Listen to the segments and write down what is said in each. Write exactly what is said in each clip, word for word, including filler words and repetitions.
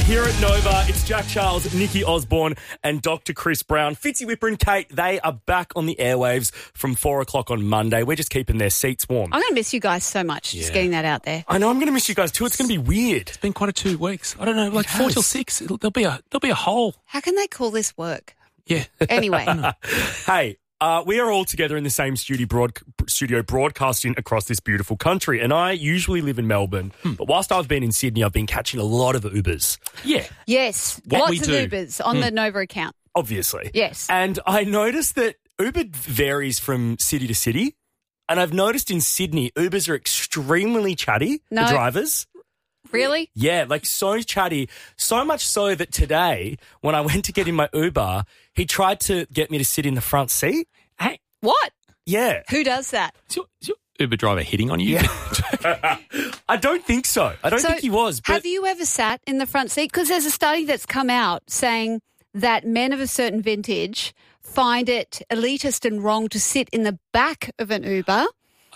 here at Nova. It's Jack Charles, Nikki Osborne and Doctor Chris Brown. Fitzy Whipper and Kate, they are back on the airwaves from four o'clock on Monday. We're just keeping their seats warm. I'm going to miss you guys so much, Yeah. just getting that out there. I know, I'm going to miss you guys too. It's going to be weird. It's been quite a two weeks. I don't know, like It four has. till six. It'll, there'll be a there'll be a hole. How can they call this work? Yeah. Anyway, Hey, uh, we are all together in the same studio, broad, studio broadcasting across this beautiful country. And I usually live in Melbourne. Hmm. But whilst I've been in Sydney, I've been catching a lot of Ubers, Yeah. yes, What lots we of do. Ubers on the Nova account. obviously. Yes. And I noticed that Uber varies from city to city. And I've noticed in Sydney, Ubers are extremely chatty, No. the drivers. Really? Yeah, like so chatty. So much so that today, when I went to get in my Uber, he tried to get me to sit in the front seat. Hey, What? Yeah. Who does that? is your, is your Uber driver hitting on you? Yeah. I don't think so. I don't So, think he was. But Have you ever sat in the front seat? Because there's a study that's come out saying that men of a certain vintage find it elitist and wrong to sit in the back of an Uber,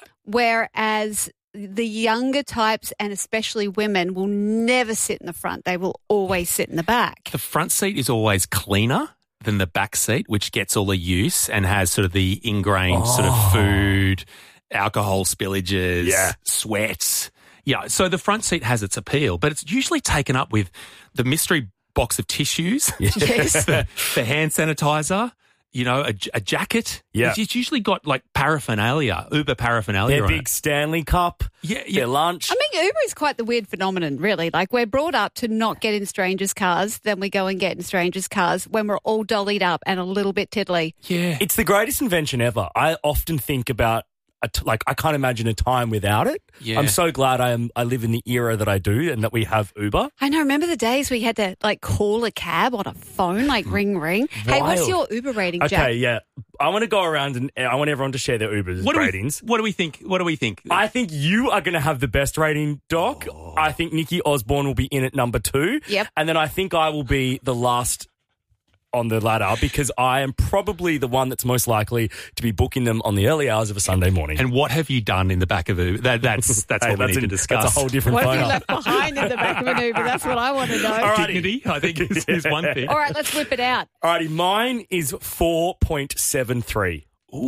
whereas the younger types and especially women will never sit in the front. They will always sit in the back. The front seat is always cleaner than the back seat, which gets all the use and has sort of the ingrained sort of food, alcohol spillages, Yeah. sweats. Yeah, so the front seat has its appeal, but it's usually taken up with the mystery box of tissues, Yes. the, the hand sanitizer, you know, a, a jacket. Yeah. It's, it's usually got like paraphernalia, Uber paraphernalia their on big it. Stanley Cup, Yeah, yeah. their lunch. I mean, Uber is quite the weird phenomenon, really. Like, we're brought up to not get in strangers' cars, then we go and get in strangers' cars when we're all dollied up and a little bit tiddly. Yeah. It's the greatest invention ever. I often think about, a t- like, I can't imagine a time without it. Yeah. I'm so glad I am. I live in the era that I do and that we have Uber. I know, remember the days we had to, like, call a cab on a phone, like, ring, ring? Hey, what's Wild. your Uber rating, Okay, Jack? yeah. I want to go around and I want everyone to share their Uber What do, ratings. we, what do we think? What do we think? I think you are going to have the best rating, Doc. I think Nikki Osborne will be in at number two. Yep. And then I think I will be the last on the ladder because I am probably the one that's most likely to be booking them on the early hours of a Sunday morning. And what have you done in the back of Uber? That, that's that's Hey, what we need a- to discuss. That's a whole different What have phone you up. left behind in the back of an Uber? That's what I want to know. All right. Dignity, I think, is, is one thing. All right, let's whip it out. Alrighty, mine is four point seven three.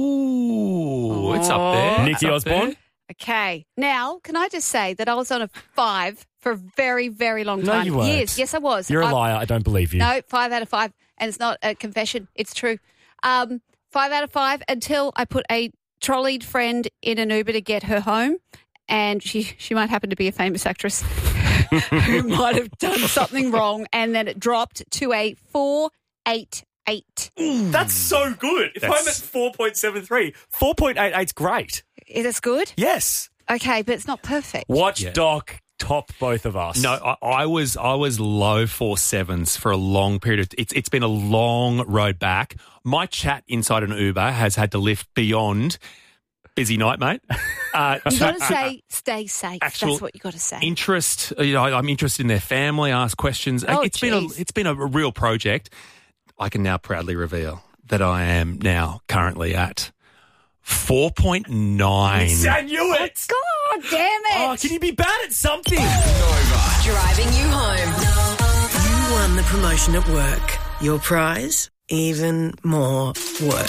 Ooh, it's up there. Nikki It's up Osborne? there. Okay. Now, can I just say that I was on a five for a very, very long No, time. you weren't. Years. Yes, I was. You're a I- liar. I don't believe you. No, five out of five. And it's not a confession. It's true. Um, five out of five until I put a trolleyed friend in an Uber to get her home. And she, she might happen to be a famous actress who might have done something wrong. And then it dropped to a four eight eight. That's so good. If That's- I'm at four point seven three, four point eight eight is great. Is this good? Yes. Okay, but it's not perfect. Watch Yeah. Doc top both of us. No, I, I was I was low four sevens for a long period of. It's it's been a long road back. My chat inside an Uber has had to lift beyond busy night, mate. Uh, You to got to say, stay safe. actual That's what you got to say. interest. You know, I'm interested in their family. Ask questions. Oh, it's been a geez. it's been a real project. I can now proudly reveal that I am now currently at four point nine. I knew it. God damn it. Oh, can you be bad at something? Driving you home. You won the promotion at work. Your prize? Even more work.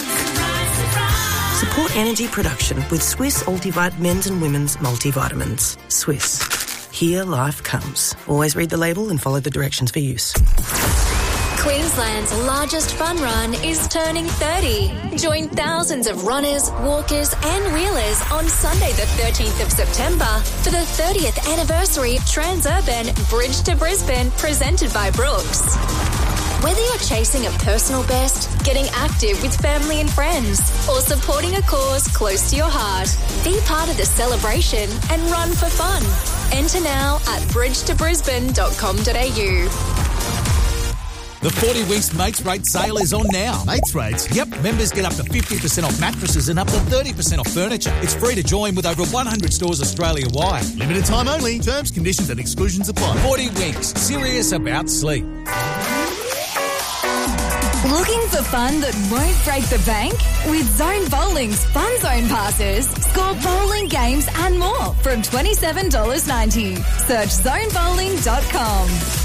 Support energy production with Swiss Ultivite men's and women's multivitamins. Swiss. Here life comes. Always read the label and follow the directions for use. Queensland's largest fun run is turning thirty. Join thousands of runners, walkers and wheelers on Sunday the thirteenth of September for the thirtieth anniversary Transurban Bridge to Brisbane presented by Brooks. Whether you're chasing a personal best, getting active with family and friends, or supporting a cause close to your heart, be part of the celebration and run for fun. Enter now at bridge to brisbane dot com dot a u. The forty Winks Mates Rate sale is on now. Mates rates? Yep, members get up to fifty percent off mattresses and up to thirty percent off furniture. It's free to join with over one hundred stores Australia-wide. Limited time only. Terms, conditions and exclusions apply. forty Winks, serious about sleep. Looking for fun that won't break the bank? With Zone Bowling's Fun Zone passes, score bowling games and more from twenty-seven dollars ninety. Search zone bowling dot com.